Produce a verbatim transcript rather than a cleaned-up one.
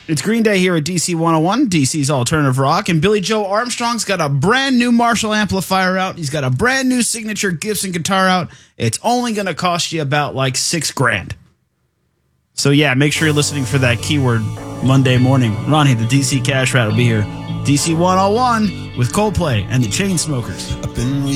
It's Green Day here at D C one oh one, D C's Alternative Rock, and Billy Joe Armstrong's got a brand new Marshall amplifier out. He's got a brand new signature Gibson guitar out. It's only going to cost you about like six grand. So yeah, make sure you're listening for that keyword Monday morning. Ronnie, the D C Cash Rat will be here. D C one oh one with Coldplay and the Chainsmokers.